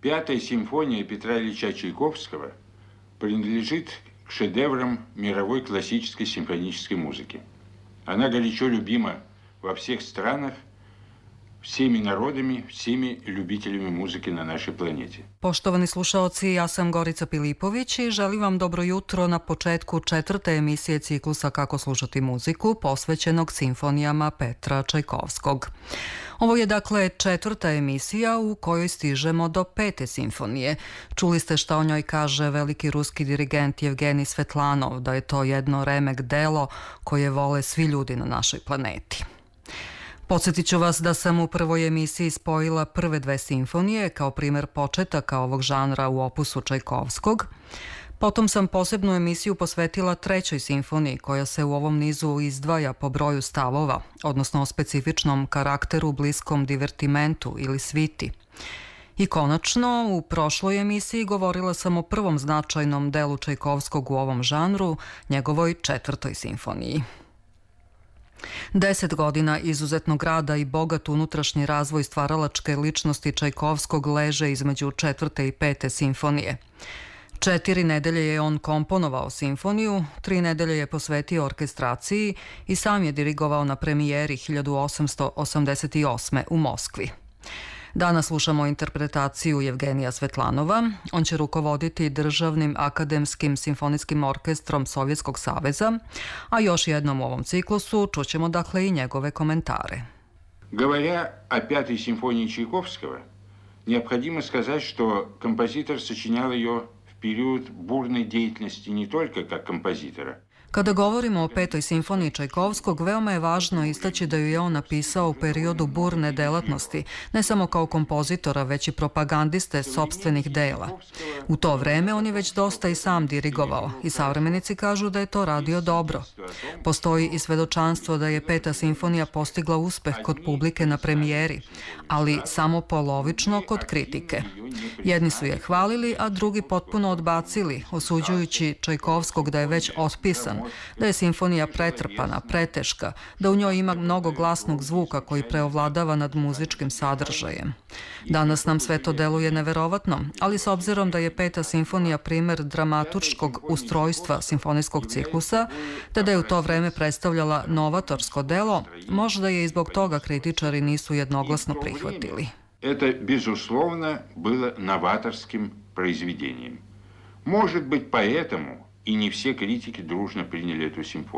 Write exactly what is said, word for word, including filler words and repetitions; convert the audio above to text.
Пятая симфония Петра Ильича Чайковского принадлежит к шедеврам мировой классической симфонической музыки. Она горячо любима во всех странах, всеми народами, всеми ljubiteljima muzike na našoj planeti. Poštovani slušaoci, ja sam Gorica Pilipović i želim vam dobro jutro na početku četvrte emisije ciklusa Kako slušati muziku, posvećenog simfonijama Petra Čajkovskog. Ovo je dakle četvrta emisija u kojoj stižemo do pete simfonije. Čuli ste šta o njoj kaže veliki ruski dirigent Jevgenij Svetlanov, da je to jedno remek delo koje vole svi ljudi na našoj planeti. Podsjetit ću vas da sam u prvoj emisiji spojila prve dve simfonije kao primjer početaka ovog žanra u opusu Čajkovskog. Potom sam posebnu emisiju posvetila trećoj simfoniji koja se u ovom nizu izdvaja po broju stavova, odnosno o specifičnom karakteru bliskom divertimentu ili sviti. I konačno, u prošloj emisiji govorila sam o prvom značajnom delu Čajkovskog u ovom žanru, njegovoj četvrtoj simfoniji. Deset godina izuzetnog rada i bogat unutrašnji razvoj stvaralačke ličnosti Čajkovskog leže između četvrte i pete simfonije. Četiri nedelje je on komponovao simfoniju, tri nedelje je posvetio orkestraciji i sam je dirigovao na premijeri hiljadu osamsto osamdeset osme u Moskvi. Danas slušamo interpretaciju Jevgenija Svetlanova. On će rukovoditi Državnim akademskim simfonijskim orkestrom Sovjetskog saveza, a još jednom u ovom ciklusu čućemo dakle i njegove komentare. Говоря о пятой симфонии Чайковского, необходимо сказать, что композитор сочинял ее в период бурной деятельности не только как композитора. Kada govorimo o petoj simfoniji Čajkovskog, veoma je važno istaći da ju je on napisao u periodu burne delatnosti, ne samo kao kompozitora, već i propagandiste sopstvenih dela. U to vreme on je već dosta i sam dirigovao i savremenici kažu da je to radio dobro. Postoji i svedočanstvo da je peta simfonija postigla uspeh kod publike na premijeri, ali samo polovično kod kritike. Jedni su je hvalili, a drugi potpuno odbacili, osuđujući Čajkovskog da je već otpisan, da je simfonija pretrpana, preteška, da u njoj ima mnogo glasnog zvuka koji preovladava nad muzičkim sadržajem. Danas nam sve to deluje neverovatno, ali s obzirom da je peta simfonija primer dramaturškog ustrojstva simfonijskog ciklusa, te da je u to vreme predstavljala novatorsko delo, možda je i zbog toga kritičari nisu jednoglasno prihvatili. Это, безусловно, было новаторским произведением. Может быть, поэтому и не все критики дружно приняли эту симфонию.